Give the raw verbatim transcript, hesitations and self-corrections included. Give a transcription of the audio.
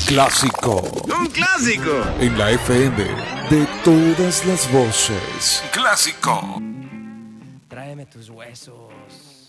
Clásico. Un clásico. En la F M de todas las voces. Clásico. Tráeme tus huesos.